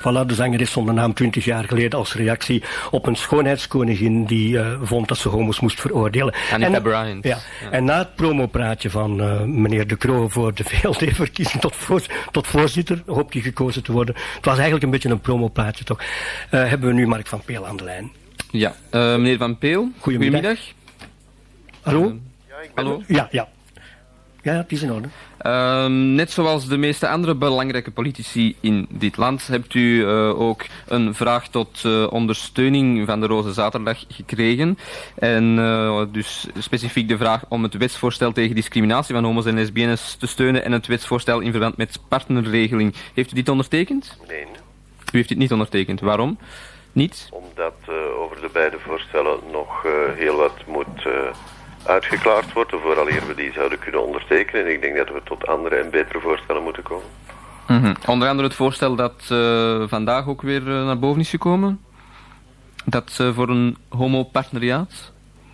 Voilà, de zangeres zonder naam 20 jaar geleden als reactie op een schoonheidskoningin die vond dat ze homo's moest veroordelen. Anita Bryant. Ja. En na het promopraatje van meneer De Croo voor de VLD-verkiezing tot voorzitter, hoopt hij gekozen te worden. Het was eigenlijk een beetje een promopraatje toch. Hebben we nu Mark van Peel aan de lijn. Ja, meneer Van Peel, goedemiddag. Hallo? Hallo? Ja, het is in orde. Net zoals de meeste andere belangrijke politici in dit land hebt u ook een vraag tot ondersteuning van de Roze Zaterdag gekregen. En dus specifiek de vraag om het wetsvoorstel tegen discriminatie van homo's en lesbiennes te steunen en het wetsvoorstel in verband met partnerregeling. Heeft u dit ondertekend? Nee. U heeft dit niet ondertekend. Waarom? Niet? Omdat over de beide voorstellen nog heel wat moet uitgeklaard worden vooraleer we die zouden kunnen ondertekenen. En ik denk dat we tot andere en betere voorstellen moeten komen. Mm-hmm. Onder andere het voorstel dat vandaag ook weer naar boven is gekomen. Dat voor een homopartneriaat.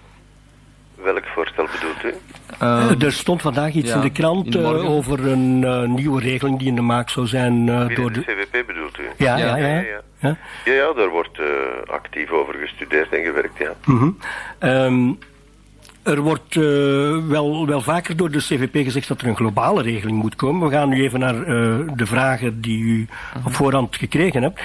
Welk voorstel bedoelt u? Er stond vandaag iets in de krant over een nieuwe regeling die in de maak zou zijn door de CVP bedoelt u? Ja, daar wordt actief over gestudeerd en gewerkt, ja. Mm-hmm. Er wordt wel vaker door de CVP gezegd dat er een globale regeling moet komen. We gaan nu even naar de vragen die u op voorhand gekregen hebt.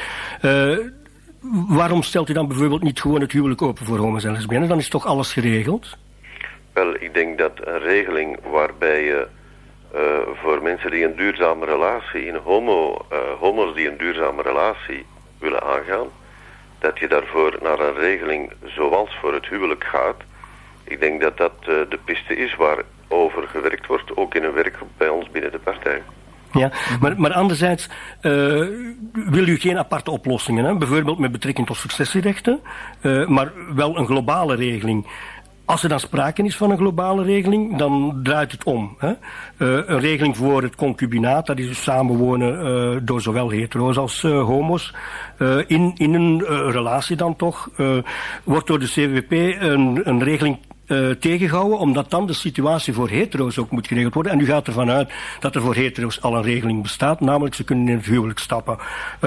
Waarom stelt u dan bijvoorbeeld niet gewoon het huwelijk open voor homo's en lesbiennes? Dan is toch alles geregeld? Wel, ik denk dat een regeling waarbij je voor mensen die een duurzame relatie, homo's die een duurzame relatie willen aangaan, dat je daarvoor naar een regeling zoals voor het huwelijk gaat. Ik denk dat dat de piste is waarover gewerkt wordt, ook in een werkgroep bij ons binnen de partij. Ja, maar anderzijds wil u geen aparte oplossingen, hè? Bijvoorbeeld met betrekking tot successierechten, maar wel een globale regeling. Als er dan sprake is van een globale regeling, dan draait het om. Hè? Een regeling voor het concubinaat, dat is dus samenwonen door zowel hetero's als homo's. In een relatie dan toch, wordt door de CVP een regeling tegengehouden, omdat dan de situatie voor hetero's ook moet geregeld worden. En u gaat ervan uit dat er voor hetero's al een regeling bestaat, namelijk ze kunnen in het huwelijk stappen.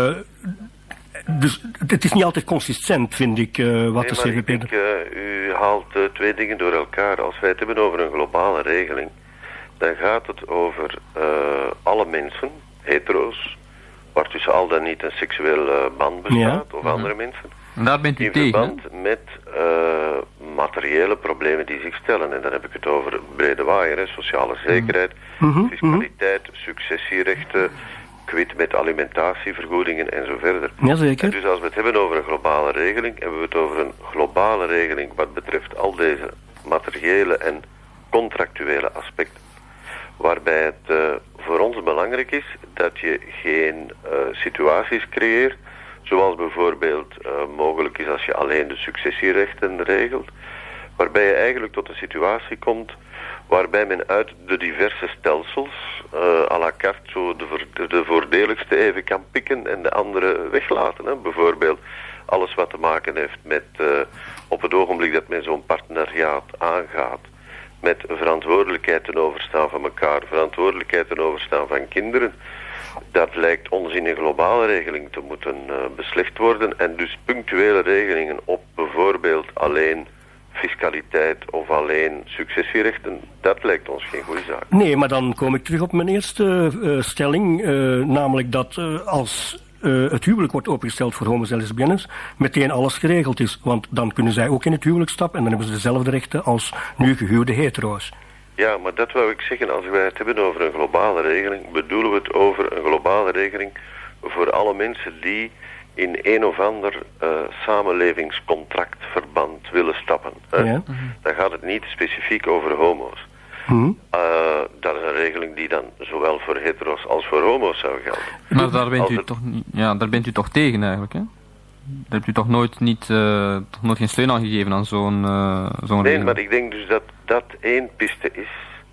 Dus het is niet altijd consistent, vind ik, wat de CVP doet. U haalt twee dingen door elkaar. Als wij het hebben over een globale regeling, dan gaat het over alle mensen, hetero's, waar tussen al dan niet een seksueel band bestaat, of andere mensen. En daar bent u in tegen, verband met materiële problemen die zich stellen. En dan heb ik het over brede waaier, sociale zekerheid, fiscaliteit, successierechten, kwit met alimentatievergoedingen en zo verder. Jazeker. En dus als we het hebben over een globale regeling, hebben we het over een globale regeling wat betreft al deze materiële en contractuele aspecten. Waarbij het voor ons belangrijk is dat je geen situaties creëert, zoals bijvoorbeeld mogelijk is als je alleen de successierechten regelt, waarbij je eigenlijk tot een situatie komt waarbij men uit de diverse stelsels à la carte zo de voordeligste even kan pikken en de andere weglaten. Hè. Bijvoorbeeld alles wat te maken heeft met op het ogenblik dat men zo'n partneriaat aangaat, met verantwoordelijkheid ten overstaan van elkaar, verantwoordelijkheid ten overstaan van kinderen. Dat lijkt ons in een globale regeling te moeten beslecht worden. En dus punctuele regelingen op bijvoorbeeld alleen fiscaliteit of alleen successierechten, dat lijkt ons geen goede zaak. Nee, maar dan kom ik terug op mijn eerste stelling, namelijk dat als het huwelijk wordt opengesteld voor homo's en lesbiennes, meteen alles geregeld is. Want dan kunnen zij ook in het huwelijk stappen en dan hebben ze dezelfde rechten als nu gehuwde hetero's. Ja, maar dat wou ik zeggen, als wij het hebben over een globale regeling, bedoelen we het over een globale regeling voor alle mensen die in een of ander samenlevingscontractverband willen stappen. Ja. Dan gaat het niet specifiek over homo's. Dat is een regeling die dan zowel voor hetero's als voor homo's zou gelden. Maar daar bent u toch tegen eigenlijk, hè? Daar hebt u toch nooit geen steun aan gegeven aan zo'n regeling? Nee, maar ik denk dus dat dat één piste is.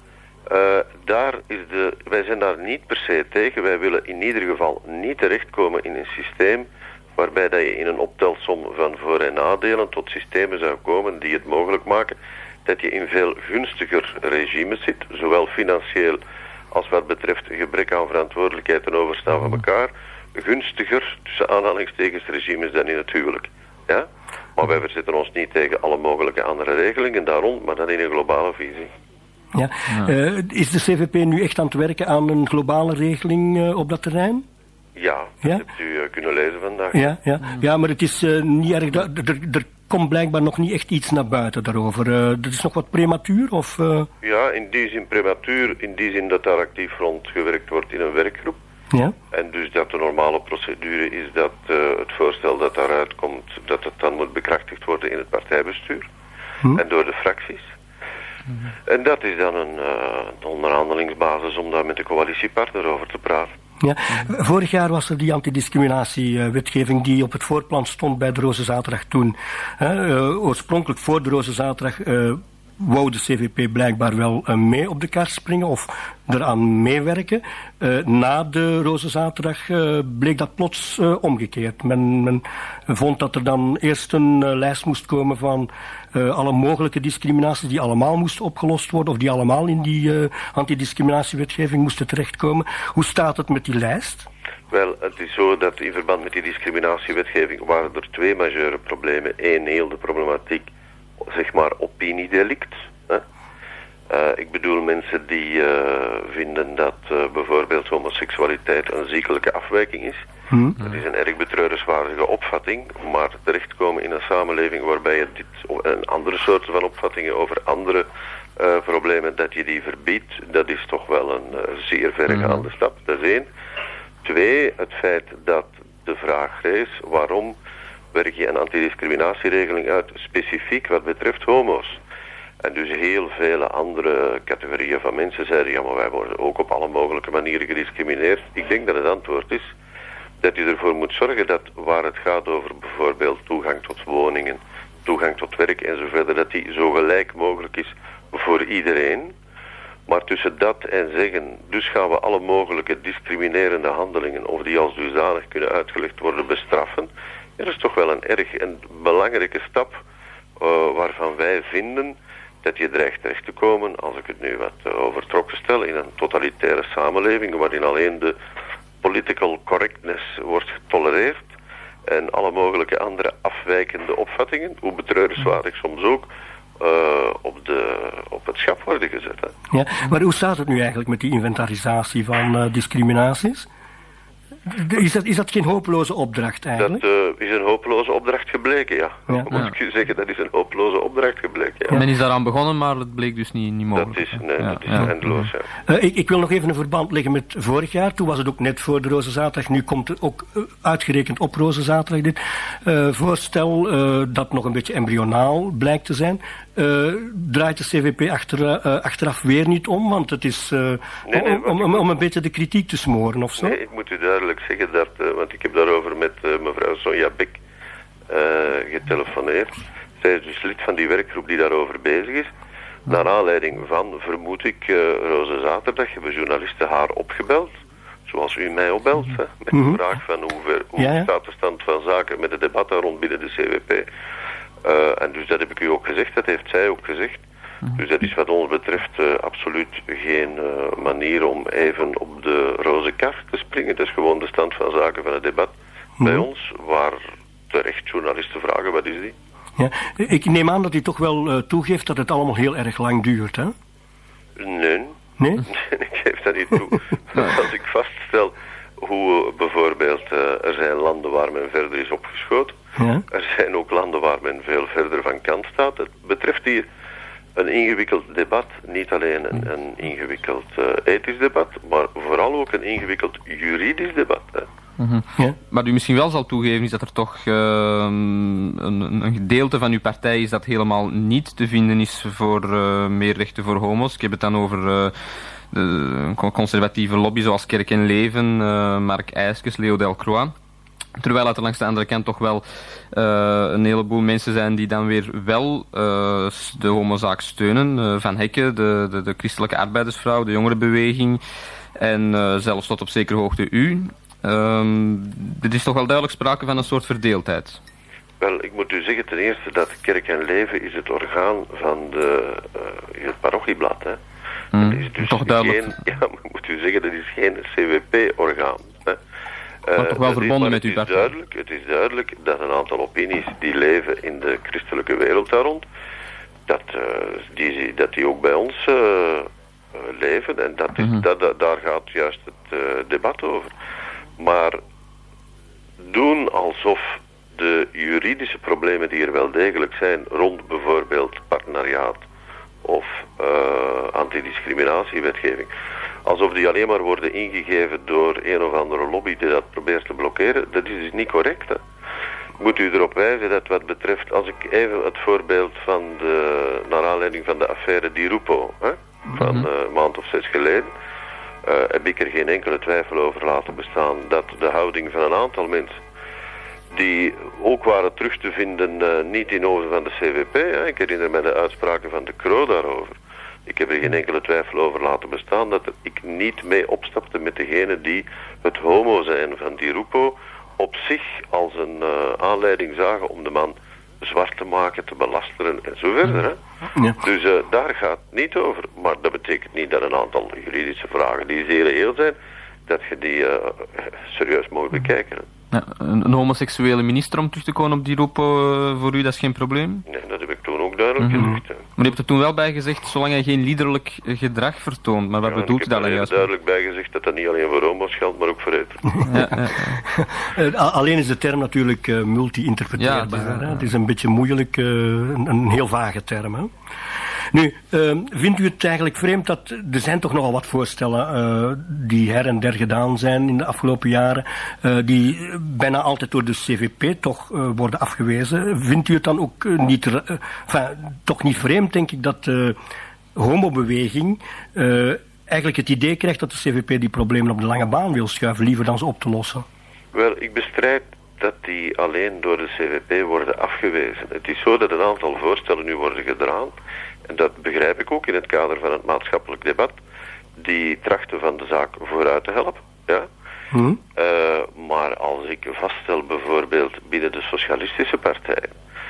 Wij zijn daar niet per se tegen. Wij willen in ieder geval niet terechtkomen in een systeem waarbij dat je in een optelsom van voor- en nadelen tot systemen zou komen die het mogelijk maken dat je in veel gunstiger regimes zit, zowel financieel als wat betreft gebrek aan verantwoordelijkheid ten overstaan van elkaar, gunstiger, tussen aanhalingstekens, regime is dan in het huwelijk. Ja? Maar wij verzetten ons niet tegen alle mogelijke andere regelingen daar rond, maar dan in een globale visie. Ja. Is de CVP nu echt aan het werken aan een globale regeling op dat terrein? Ja, dat hebt u kunnen lezen vandaag. Ja, maar het is niet erg... Er komt blijkbaar nog niet echt iets naar buiten daarover. Dat is nog wat prematuur? Of, Ja, in die zin prematuur, in die zin dat daar actief rond gewerkt wordt in een werkgroep. Ja. En dus dat de normale procedure is dat het voorstel dat daaruit komt, dat het dan moet bekrachtigd worden in het partijbestuur en door de fracties. En dat is dan een onderhandelingsbasis om daar met de coalitiepartner over te praten. Ja. Vorig jaar was er die antidiscriminatiewetgeving die op het voorplan stond bij de Roze Zaterdag toen. Oorspronkelijk voor de Roze Zaterdag wou de CVP blijkbaar wel mee op de kar springen of eraan meewerken. Na de Roze Zaterdag bleek dat plots omgekeerd. Men vond dat er dan eerst een lijst moest komen van alle mogelijke discriminaties die allemaal moesten opgelost worden of die allemaal in die antidiscriminatiewetgeving moesten terechtkomen. Hoe staat het met die lijst? Wel, het is zo dat in verband met die discriminatiewetgeving waren er twee majeure problemen. Eén, heel de problematiek, zeg maar, opiniedelict. Ik bedoel mensen die vinden dat bijvoorbeeld homoseksualiteit een ziekelijke afwijking is. Dat is een erg betreurenswaardige opvatting, maar terechtkomen in een samenleving waarbij je dit en andere soorten van opvattingen over andere problemen, dat je die verbiedt, dat is toch wel een zeer verregaande stap. Dat is één. Twee, het feit dat de vraag rees, waarom werk je een antidiscriminatieregeling uit specifiek wat betreft homo's? En dus heel vele andere categorieën van mensen zeiden, ja, maar wij worden ook op alle mogelijke manieren gediscrimineerd. Ik denk dat het antwoord is dat je ervoor moet zorgen dat waar het gaat over bijvoorbeeld toegang tot woningen, toegang tot werk enzovoort, dat die zo gelijk mogelijk is voor iedereen. Maar tussen dat en zeggen, dus gaan we alle mogelijke discriminerende handelingen, of die als dusdanig kunnen uitgelegd worden, bestraffen. Ja, dat is toch wel een erg en belangrijke stap waarvan wij vinden dat je dreigt terecht te komen, als ik het nu wat overtrokken stel, in een totalitaire samenleving waarin alleen de political correctness wordt getolereerd en alle mogelijke andere afwijkende opvattingen, hoe betreurenswaardig soms ook, op het schap worden gezet. Hè. Ja, maar hoe staat het nu eigenlijk met die inventarisatie van discriminaties? Is dat geen hopeloze opdracht eigenlijk? Dat is een hopeloze opdracht gebleken, ja. Moet ik u zeggen, dat is een hopeloze opdracht gebleken, ja. Men is daaraan begonnen, maar het bleek dus niet mogelijk. Dat is eindeloos, ja. Ik wil nog even een verband leggen met vorig jaar. Toen was het ook net voor de Roze Zaterdag. Nu komt het ook uitgerekend op Roze Zaterdag dit voorstel dat nog een beetje embryonaal blijkt te zijn. Draait de CVP achteraf weer niet om? Want het is om een beetje de kritiek te smoren of zo? Nee, ik moet u duidelijk zeggen dat, want ik heb daarover met mevrouw Sonja Beck getelefoneerd. Zij is dus lid van die werkgroep die daarover bezig is. Naar aanleiding van, vermoed ik, Roze Zaterdag hebben journalisten haar opgebeld. Zoals u mij opbelt, hè, met de vraag van hoe staat de stand van zaken met de debatten rond binnen de CVP. En dus dat heb ik u ook gezegd, dat heeft zij ook gezegd. Dus dat is wat ons betreft absoluut geen manier om even op de roze kar te springen. Dat is gewoon de stand van zaken van het debat bij ons, waar terecht journalisten vragen, wat is die? Ja, ik neem aan dat u toch wel toegeeft dat het allemaal heel erg lang duurt, hè? Nee? Ik geef dat niet toe. Als ik vaststel hoe bijvoorbeeld er zijn landen waar men verder is opgeschoten. Ja. Er zijn ook landen waar men veel verder van kant staat. Het betreft hier een ingewikkeld debat. Niet alleen een ingewikkeld ethisch debat, maar vooral ook een ingewikkeld juridisch debat. Hè. Ja. Maar u misschien wel zal toegeven is dat er toch een gedeelte van uw partij is dat helemaal niet te vinden is voor meer rechten voor homo's. Ik heb het dan over de conservatieve lobby zoals Kerk en Leven, Mark Eyskes, Leo Delcroix. Terwijl het er langs de andere kant toch wel een heleboel mensen zijn die dan weer wel de homozaak steunen. Van Hekke, de christelijke arbeidersvrouw, de jongerenbeweging en zelfs tot op zekere hoogte u. Er is toch wel duidelijk sprake van een soort verdeeldheid. Wel, ik moet u zeggen ten eerste dat Kerk en Leven is het orgaan van het parochieblad. Hè. Dat is dus toch duidelijk. ik moet u zeggen, dat is geen CVP-orgaan. Maar toch wel verbonden met uw partij. Het is duidelijk dat een aantal opinies die leven in de christelijke wereld daar rond, dat die ook bij ons leven. En daar gaat juist het debat over. Maar doen alsof de juridische problemen die er wel degelijk zijn rond bijvoorbeeld partneriaat of antidiscriminatiewetgeving, alsof die alleen maar worden ingegeven door een of andere lobby die dat probeert te blokkeren, dat is dus niet correct. Hè? Moet u erop wijzen dat wat betreft, als ik even het voorbeeld van naar aanleiding van de affaire Di Rupo, van een maand of 6 geleden, heb ik er geen enkele twijfel over laten bestaan dat de houding van een aantal mensen die ook waren terug te vinden niet in ogen van de CVP. Ik herinner me de uitspraken van de Croo daarover. Ik heb er geen enkele twijfel over laten bestaan dat ik niet mee opstapte met degene die het homo zijn van Di Rupo op zich als een aanleiding zagen om de man zwart te maken, te belasteren en zo verder. Hè? Ja. Dus daar gaat het niet over. Maar dat betekent niet dat een aantal juridische vragen die zeer reëel zijn, dat je die serieus moet bekijken. Hè? Ja, een homoseksuele minister om terug te komen op Di Rupo, voor u, dat is geen probleem? Nee, dat heb ik toen ook duidelijk gezegd. Maar je hebt er toen wel bij gezegd, zolang hij geen liederlijk gedrag vertoont. Maar wat bedoelt u daar dan juist? Ik heb er duidelijk bij gezegd dat dat niet alleen voor homo's geldt, maar ook voor hetero. Alleen is de term natuurlijk multi-interpreteerbaar. Het is een beetje moeilijk, een heel vage term. Hè? Nu, vindt u het eigenlijk vreemd dat er zijn toch nogal wat voorstellen die her en der gedaan zijn in de afgelopen jaren, die bijna altijd door de CVP toch worden afgewezen. Vindt u het dan ook toch niet vreemd, denk ik, dat de homobeweging eigenlijk het idee krijgt dat de CVP die problemen op de lange baan wil schuiven, liever dan ze op te lossen? Wel, ik bestrijd dat die alleen door de CVP worden afgewezen. Het is zo dat een aantal voorstellen nu worden gedaan, en dat begrijp ik ook in het kader van het maatschappelijk debat, die trachten van de zaak vooruit te helpen. Ja? Maar als ik vaststel bijvoorbeeld binnen de socialistische partijen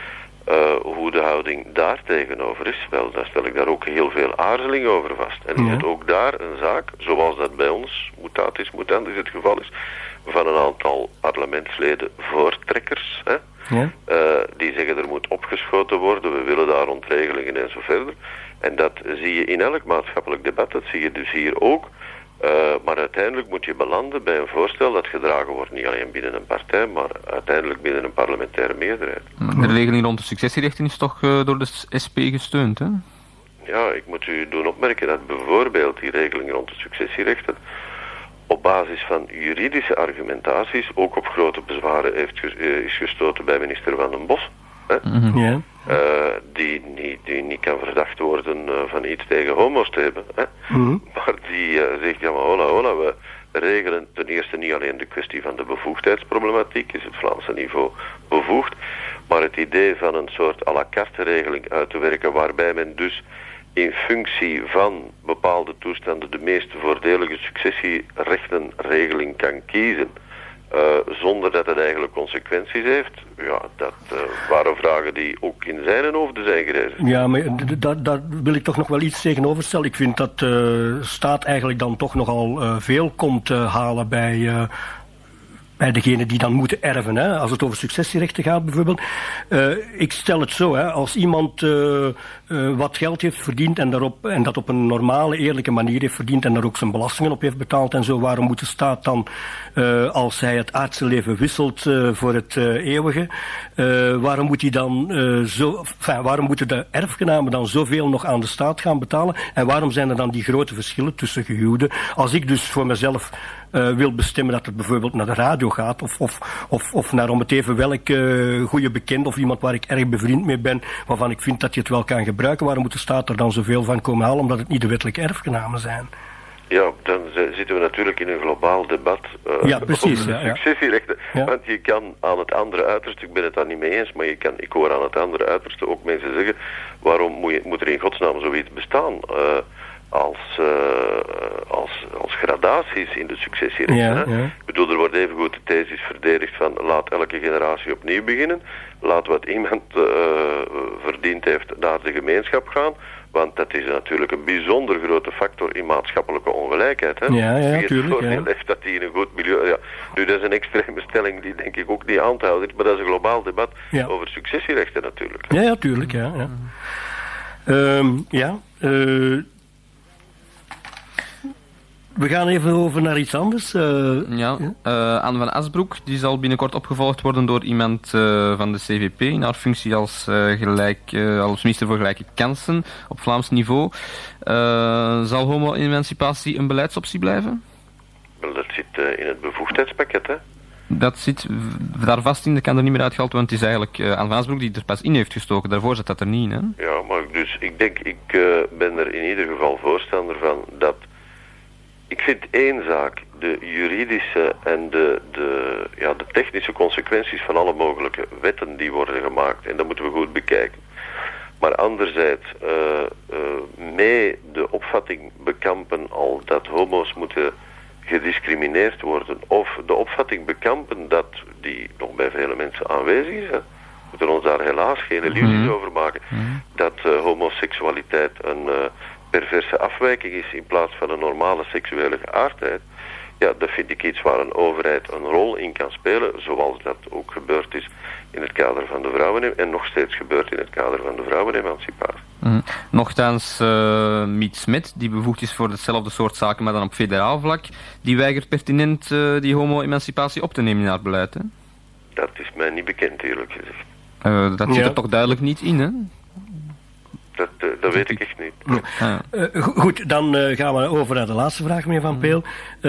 hoe de houding daar tegenover is, wel, dan stel ik daar ook heel veel aarzeling over vast. En is het ook daar een zaak, zoals dat bij ons, mutatis mutandis het geval is, van een aantal parlementsleden voortrekkers, hè? Ja. Die zeggen er moet opgeschoten worden, we willen daar ontregelingen en zo verder. En dat zie je in elk maatschappelijk debat, dat zie je dus hier ook. Maar uiteindelijk moet je belanden bij een voorstel dat gedragen wordt niet alleen binnen een partij, maar uiteindelijk binnen een parlementaire meerderheid. De regeling rond de successierechten is toch door de SP gesteund, hè? Ja, ik moet u doen opmerken dat bijvoorbeeld die regeling rond de successierechten op basis van juridische argumentaties ook op grote bezwaren is gestoten bij minister Van den Bos. Hè? Ja. Die niet kan verdacht worden van iets tegen homo's te hebben. Hè? Maar die zegt, ja maar hola, we regelen ten eerste niet alleen de kwestie van de bevoegdheidsproblematiek, is het Vlaamse niveau bevoegd, maar het idee van een soort à la carte regeling uit te werken waarbij men dus in functie van bepaalde toestanden de meest voordelige successierechtenregeling kan kiezen, zonder dat het eigenlijk consequenties heeft. Ja, dat waren vragen die ook in zijn hoofden zijn gerezen. Ja, maar daar wil ik toch nog wel iets tegenover stellen. Ik vind dat de staat eigenlijk dan toch nogal veel komt halen bij degene die dan moeten erven, hè? Als het over successierechten gaat bijvoorbeeld. Ik stel het zo, hè? Als iemand wat geld heeft verdiend en dat op een normale, eerlijke manier heeft verdiend en daar ook zijn belastingen op heeft betaald en zo, waarom moet de staat dan, als hij het aardse leven wisselt voor het eeuwige, waarom moet hij dan waarom moeten de erfgenamen dan zoveel nog aan de staat gaan betalen? En waarom zijn er dan die grote verschillen tussen gehuwden? Als ik dus voor mezelf wil bestemmen dat het bijvoorbeeld naar de radio gaat of naar om het even welk goede bekend of iemand waar ik erg bevriend mee ben, waarvan ik vind dat je het wel kan gebruiken, waarom moet de staat er dan zoveel van komen halen, omdat het niet de wettelijke erfgenamen zijn? Ja, dan zitten we natuurlijk in een globaal debat over successierechten. Ja. Want je kan aan het andere uiterste, ik ben het daar niet mee eens, maar ik hoor aan het andere uiterste ook mensen zeggen, waarom moet er in godsnaam zoiets bestaan? Als gradaties in de successierechten. Ja. Ik bedoel, er wordt evengoed de thesis verdedigd van laat elke generatie opnieuw beginnen. Laat wat iemand verdiend heeft naar de gemeenschap gaan. Want dat is natuurlijk een bijzonder grote factor in maatschappelijke ongelijkheid. Hè? Ja, Wie het tuurlijk. voordeel heeft dat hij in een goed milieu... Ja. Nu, dat is een extreme stelling die denk ik ook niet aan te houden is, maar dat is een globaal debat over successierechten natuurlijk. Hè? Ja, tuurlijk. We gaan even over naar iets anders. Anne van Asbroek die zal binnenkort opgevolgd worden door iemand van de CVP in haar functie als minister voor gelijke kansen op Vlaams niveau. Zal homo-emancipatie een beleidsoptie blijven? Wel, dat zit in het bevoegdheidspakket, hè? Dat zit daar vast in, dat kan er niet meer uitgehaald, want het is eigenlijk Anne van Asbroek die er pas in heeft gestoken. Daarvoor zat dat er niet in, hè? Ja, maar dus ik denk, ik ben er in ieder geval voorstander van dat... Ik vind één zaak, de juridische en de technische consequenties van alle mogelijke wetten die worden gemaakt. En dat moeten we goed bekijken. Maar anderzijds, mee de opvatting bekampen al dat homo's moeten gediscrimineerd worden, of de opvatting bekampen dat die nog bij vele mensen aanwezig is. Hè. We moeten ons daar helaas geen illusies over maken. Dat homoseksualiteit een perverse afwijking is in plaats van een normale seksuele geaardheid. Ja, dat vind ik iets waar een overheid een rol in kan spelen, zoals dat ook gebeurd is in het kader van de vrouwen en nog steeds gebeurt in het kader van de vrouwenemancipatie. Nochtans, Miet Smet, die bevoegd is voor hetzelfde soort zaken, maar dan op federaal vlak, die weigert pertinent die homo-emancipatie op te nemen in haar beleid, hè? Dat is mij niet bekend, eerlijk gezegd. Dat zit er toch duidelijk niet in, hè? Dat weet ik echt niet. Goed, dan gaan we over naar de laatste vraag, meneer Van Peel.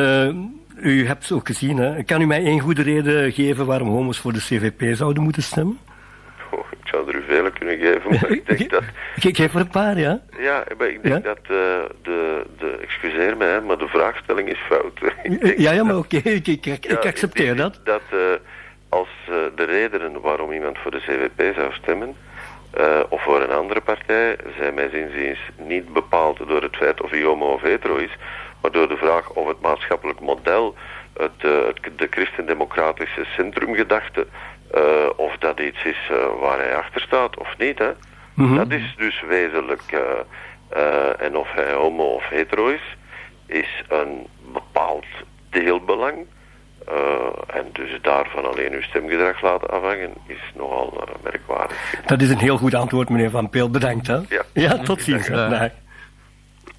U hebt het ook gezien, hè? Kan u mij één goede reden geven waarom homo's voor de CVP zouden moeten stemmen? Ik zou er u vele kunnen geven, maar ik denk dat... Ik geef er een paar, ja? Ja, maar ik denk dat excuseer mij, maar de vraagstelling is fout. Maar oké, ik accepteer dat. Dat als de redenen waarom iemand voor de CVP zou stemmen, of voor een andere partij, zijn mij zinziens niet bepaald door het feit of hij homo of hetero is, maar door de vraag of het maatschappelijk model, de christendemocratische centrumgedachte, of dat iets is waar hij achter staat of niet. Hè? Dat is dus wezenlijk, en of hij homo of hetero is een bepaald deelbelang. En dus daarvan alleen uw stemgedrag laten afhangen is nogal merkwaardig. Dat is een heel goed antwoord, meneer Van Peel. Bedankt. Hè? Ja, tot ziens.